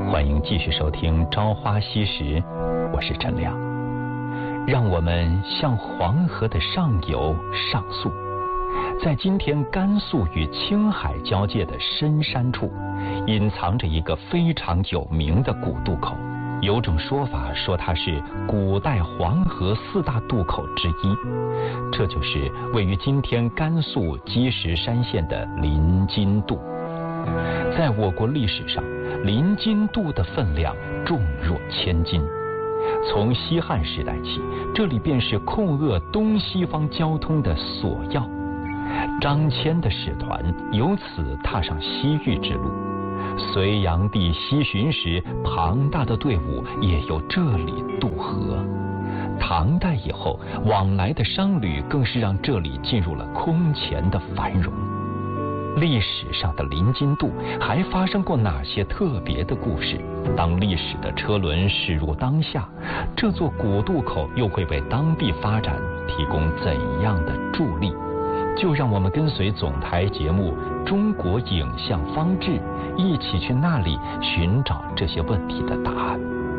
欢迎继续收听《朝花夕拾》，我是陈亮。让我们向黄河的上游上溯，在今天甘肃与青海交界的深山处，隐藏着一个非常有名的古渡口。有种说法说它是古代黄河4大渡口之一，这就是位于今天甘肃积石山县的临津渡。在我国历史上，临津渡的分量重若千斤。从西汉时代起，这里便是控扼东西方交通的索要。张骞的使团由此踏上西域之路。隋炀帝西巡时，庞大的队伍也由这里渡河。唐代以后，往来的商旅更是让这里进入了空前的繁荣。历史上的临津渡还发生过哪些特别的故事？当历史的车轮驶入当下，这座古渡口又会为当地发展提供怎样的助力？就让我们跟随总台节目《中国影像方志》，一起去那里寻找这些问题的答案。